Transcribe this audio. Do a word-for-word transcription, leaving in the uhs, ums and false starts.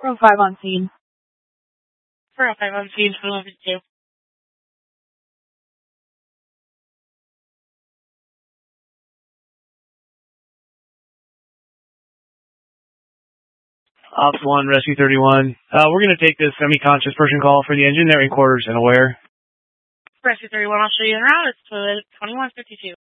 four oh five on scene. four oh five on scene for level two. Ops one, Rescue thirty-one. Uh, we're going to take this semi-conscious person call for the engine. They're in quarters and aware. Rescue thirty-one, I'll show you en route. It's to twenty-one fifty-two.